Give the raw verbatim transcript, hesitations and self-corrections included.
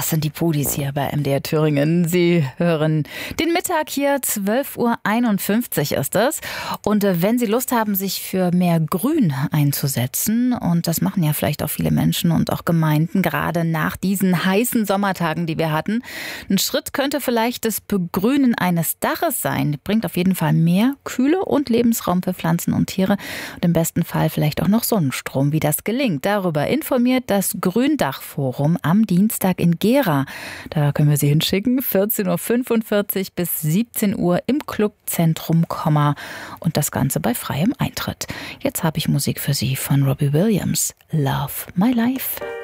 Das sind die Pudis hier bei M D R Thüringen. Sie hören den Mittag hier, zwölf Uhr einundfünfzig ist es. Und wenn Sie Lust haben, sich für mehr Grün einzusetzen, und das machen ja vielleicht auch viele Menschen und auch Gemeinden, gerade nach diesen heißen Sommertagen, die wir hatten, ein Schritt könnte vielleicht das Begrünen eines Daches sein. Bringt auf jeden Fall mehr Kühle und Lebensraum für Pflanzen und Tiere und im besten Fall vielleicht auch noch Sonnenstrom. Wie das gelingt, darüber informiert das Gründachforum am Dienstag in Gera. Da können wir Sie hinschicken, vierzehn Uhr fünfundvierzig bis siebzehn Uhr im Clubzentrum Komma und das Ganze bei freiem Eintritt. Jetzt habe ich Musik für Sie von Robbie Williams, Love My Life.